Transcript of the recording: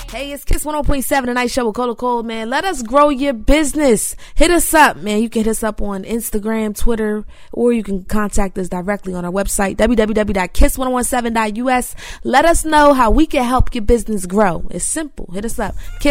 Hey, it's Kiss 100.7, the night show with Cola Cole, man. Let us grow your business. Hit us up, man. You can hit us up on Instagram, Twitter, or you can contact us directly on our website, www.kiss1017.us. Let us know how we can help your business grow. It's simple. Hit us up.